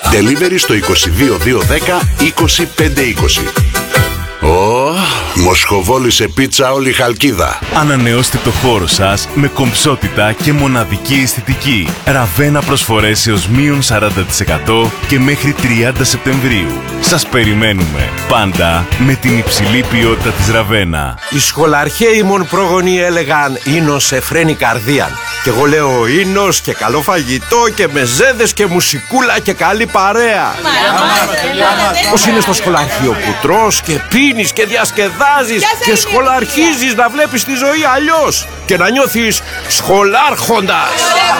Delivery στο 22210 25520. Μοσχοβόλησε πίτσα όλη η Χαλκίδα. Ανανεώστε το χώρο σας με κομψότητα και μοναδική αισθητική. Ραβένα προσφορές έως μείον 40% και μέχρι 30 Σεπτεμβρίου. Σας περιμένουμε πάντα με την υψηλή ποιότητα της Ραβένα. Οι σχολαρχαίοι μον πρόγονοι έλεγαν «Ίνος εφραίνει καρδίαν». Και εγώ λέω «Ίνος και καλό φαγητό και μεζέδες και μουσικούλα και καλή παρέα». Πώς είναι στο σχολαρχείο που τρως και πίνεις και διασκεδάζεις και σχολαρχίζεις να βλέπεις τη ζωή αλλιώς και να νιώθεις σχολάρχοντας.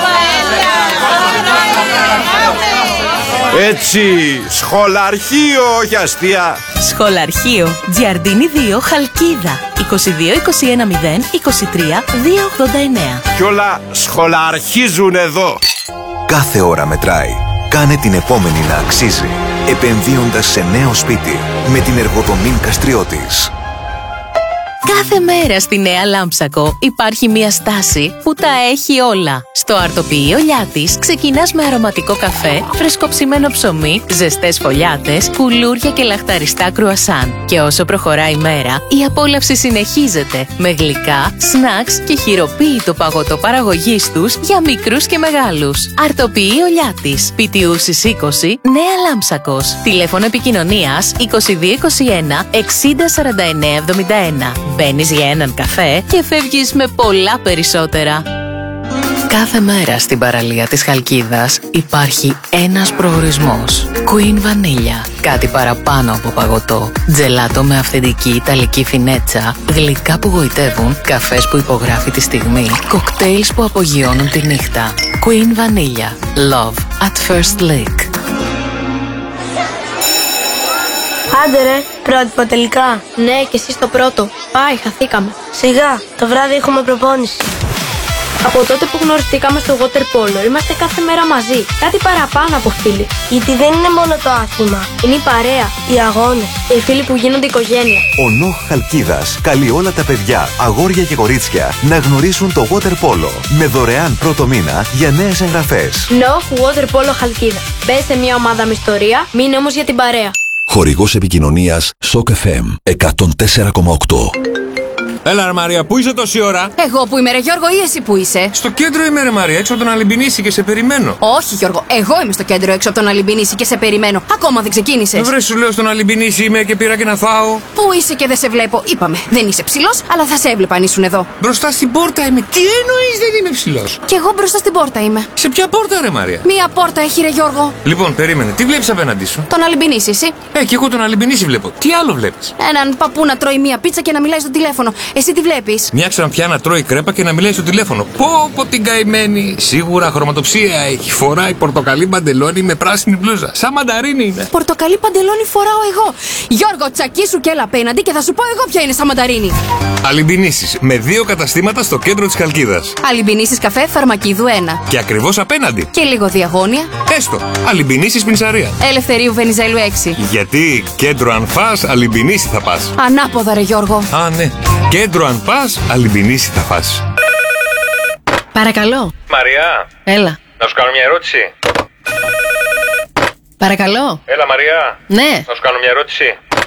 Έτσι, σχολαρχείο, όχι αστεία. Σχολαρχείο, Τζιαρντίνη 2, Χαλκίδα. 22 21 0 23 289. Κι όλα σχολαρχίζουν εδώ. Κάθε ώρα μετράει. Κάνε την επόμενη να αξίζει, επενδύοντας σε νέο σπίτι με την Εργοδομήν Καστριώτης. Κάθε μέρα στη Νέα Λάμψακο υπάρχει μια στάση που τα έχει όλα. Στο αρτοποιείο Λιάτης ξεκινάς με αρωματικό καφέ, φρεσκοψημένο ψωμί, ζεστές φωλιάτες, κουλούρια και λαχταριστά κρουασάν. Και όσο προχωράει η μέρα, η απόλαυση συνεχίζεται με γλυκά, σνακς και χειροποίητο παγωτό παραγωγής τους για μικρούς και μεγάλους. Αρτοποιείο Λιάτης, Πιτιούσης 20, Νέα Λάμψακος. Τηλέφωνο επικοινωνίας 2221 60 49 71. Μπαίνεις για έναν καφέ και φεύγεις με πολλά περισσότερα. Κάθε μέρα στην παραλία της Χαλκίδας υπάρχει ένας προορισμός. Queen Vanilla. Κάτι παραπάνω από παγωτό. Τζελάτο με αυθεντική ιταλική φινέτσα. Γλυκά που γοητεύουν. Καφές που υπογράφει τη στιγμή. Κοκτέιλς που απογειώνουν τη νύχτα. Queen Vanilla. Love at first lick. Άντε ρε, πρότυπο τελικά. Ναι, και εσύ στο πρώτο. Πάει, χαθήκαμε. Σιγά, το βράδυ έχουμε προπόνηση. Από τότε που γνωριστήκαμε στο water polo, είμαστε κάθε μέρα μαζί. Κάτι παραπάνω από φίλοι. Γιατί δεν είναι μόνο το άθλημα. Είναι η παρέα, οι αγώνες, οι φίλοι που γίνονται οικογένεια. Ο Νοχ Χαλκίδας καλεί όλα τα παιδιά, αγόρια και κορίτσια να γνωρίσουν το water polo με δωρεάν πρώτο μήνα για νέες εγγραφές. Νοχ water polo Χαλκίδα. Μπες σε μια ομάδα με ιστορία, μείνε όμως για την παρέα. Χορηγός επικοινωνίας Shock FM 104,8. Έλα ρε Μαρία, πού είσαι τόση ώρα? Εγώ που είμαι ρε Γιώργο ή εσύ που είσαι? Στο κέντρο είμαι ρε Μαρία, έξω από τον Αλυμπινίση και σε περιμένω. Όχι Γιώργο, εγώ είμαι στο κέντρο έξω από τον Αλυμπινίση και σε περιμένω. Ακόμα δεν ξεκίνησες. Βρε σου λέω στον Αλυμπινίση είμαι και πήρα και να φάω. Πού είσαι και δεν σε βλέπω? Είπαμε, δεν είσαι ψηλός, αλλά θα σε έβλεπα αν ήσουν εδώ. Μπροστά στην πόρτα είμαι. Τι εννοείς δεν είμαι ψηλός? Κι εγώ μπροστά στην πόρτα είμαι. Σε ποια πόρτα ρε Μαρία? Μία πόρτα έχει ρε Γιώργο. Λοιπόν, περίμενε, τι βλέπεις απέναντί σου? Τον Αλυμπινίση, εσύ. Κι εγώ τον Αλυμπινίση βλέπω. Τι άλλο βλέπεις? Έναν παππού να τρώει μία πίτσα και να μιλάει στο τηλέφωνο. Εσύ τι βλέπεις? Μια ξαναπιά να τρώει κρέπα και να μιλάει στο τηλέφωνο. Πω την καημένη. Σίγουρα χρωματοψία έχει. Φοράει πορτοκαλί παντελόνι με πράσινη μπλούζα. Σαν μανταρίνι είναι. Πορτοκαλί παντελόνι φοράω εγώ. Γιώργο, τσακίσου και έλα απέναντι και θα σου πω εγώ ποια είναι σαν μανταρίνι. Αλυμπινίσεις με 2 καταστήματα στο κέντρο της Χαλκίδας. Αλυμπινίσεις καφέ Φαρμακίδου 1. Και ακριβώς απέναντι. Και λίγο διαγώνια. Έστω. Αλυμπινίσεις Πινσαρία. Ελευθερίου Βενιζέλου 6. Γιατί κέντρο αν φας, Αλυμπινίση θα πας. Ανάποδα ρε Γιώργο. Α, ναι. Κέντρο αν πας, Αλυμπινίση θα φας. Παρακαλώ. Μαριά. Έλα. Να σου κάνω μια ερώτηση. Παρακαλώ. Έλα Μαριά. Ναι. Να σου κάνω μια ερώτηση.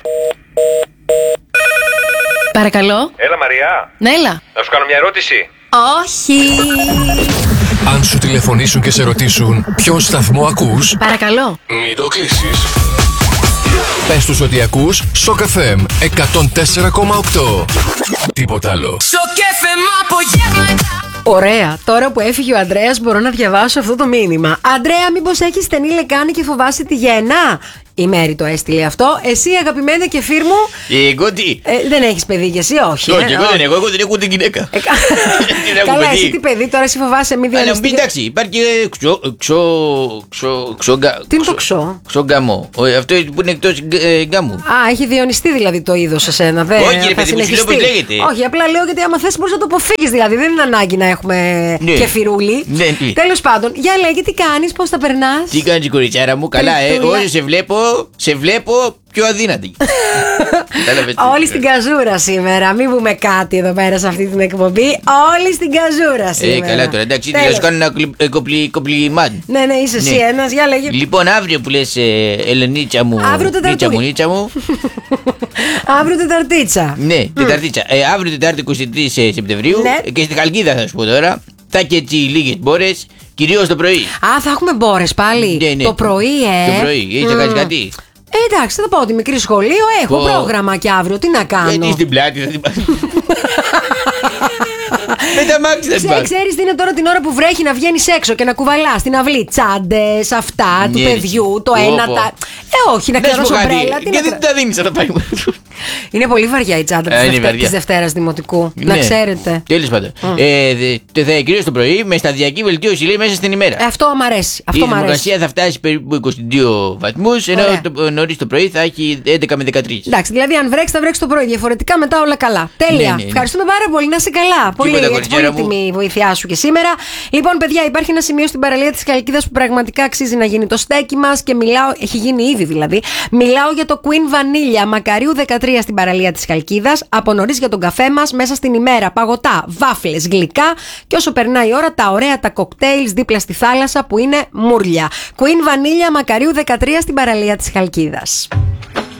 Παρακαλώ. Έλα Μαριά. Ναι, έλα. Να σου κάνω μια ερώτηση. Όχι. Αν σου τηλεφωνήσουν και σε ρωτήσουν ποιον σταθμό ακούς, Παρακαλώ. μην το κλείσεις. Πες τους ότι ακούς Shock FM 104,8. Τίποτα άλλο. Ωραία, τώρα που έφυγε ο Ανδρέας μπορώ να διαβάσω αυτό το μήνυμα. Αντρέα, μήπως έχεις στενή λεκάνη και φοβάσαι τη γέννα? Η Μέρη το έστειλε αυτό. Εσύ, αγαπημένη κεφίρ μου. Εγώ τι? Δεν έχεις παιδί κι εσύ, όχι. Όχι, εγώ δεν έχω, εγώ δεν έχω την γυναίκα. Καλά, εσύ τι παιδί, τώρα εσύ φοβάσαι μη διαλυστεί. Αλλά εντάξει, υπάρχει Τι είναι το ξώ? Ξογκαμό. Αυτό που είναι εκτός γκάμου. Α, έχει διονυστεί δηλαδή το είδος σε σένα, δεν? Όχι, ρε παιδί μου, σου λέω πώς λέγεται. Όχι, απλά λέω γιατί άμα θες μπορείς να το αποφύγεις, δηλαδή δεν είναι ανάγκη να έχουμε κεφιρούλι. Τέλος πάντων, για λέγε τι κάνεις, πώς τα περνάς? Τι κάνεις κοριτσάρα μου, καλά όσο σε βλέπω πιο αδύνατη. Όλοι στην καζούρα σήμερα. Μην πούμε κάτι εδώ πέρα σε αυτή την εκπομπή. Όλοι στην καζούρα σήμερα. Καλά τώρα, εντάξει, θα σου κάνω ένα κομπλιμάν. Ναι, είσαι εσύ ένας, για λέγε. Λοιπόν, αύριο που λες Ελενίτσα μου, Νίτσα μου. Αύριο Τεταρτίτσα. Ναι, Τεταρτίτσα. Αύριο Τετάρτη 23 Σεπτεμβρίου και στη Χαλκίδα θα σου πω τώρα. Θα και έτσι λίγες μπόρες, κυρίως το πρωί. Θα έχουμε μπόρες πάλι. Ναι. Το πρωί, Το πρωί, είσαι να κάνεις κάτι. Εντάξει, θα πάω τη μικρή σχολείο, έχω πρόγραμμα και αύριο, τι να κάνω. Γιατί στην πλάτη θα την πάρει. Με τα μάξι θα την πάρει. Ξέρεις τι είναι τώρα την ώρα που βρέχει να βγαίνεις έξω και να κουβαλάς την αυλή. Τσάντες, αυτά, του παιδιού, το ένα, τα. Όχι, να κάνω σομπρέλα. Γιατί δεν τα δίνεις να τα πάει. Είναι πολύ βαριά η τσάντα της Δευτέρας Δημοτικού. Να ξέρετε. Τέλος πάντων. Κυρίως το πρωί με σταδιακή βελτίωση λέει μέσα στην ημέρα. Αυτό μου αρέσει. Η θερμοκρασία θα φτάσει περίπου 22 βαθμούς, ενώ νωρίς το πρωί θα έχει 11 με 13. Εντάξει, δηλαδή αν βρέξει, θα βρέξει το πρωί. Διαφορετικά μετά όλα καλά. Τέλεια. Ευχαριστούμε πάρα πολύ. Να είσαι καλά. Πολύτιμη η βοήθειά σου και σήμερα. Λοιπόν, παιδιά, υπάρχει ένα σημείο στην παραλία της Χαλκίδας που πραγματικά αξίζει να γίνει το στέκι μας και μιλάω. Έχει γίνει ήδη δηλαδή. Μιλάω για το Queen Vanilla Μακαρίου 13 στην παραλία της Χαλκίδας. Από νωρίς για τον καφέ μας, μέσα στην ημέρα. Παγωτά, βάφλες, γλυκά και όσο περνάει η ώρα, τα ωραία τα κοκτέιλς δίπλα στη θάλασσα που είναι μουρλια. Queen Vanilla Μακαρίου 13 στην παραλία της Χαλκίδας.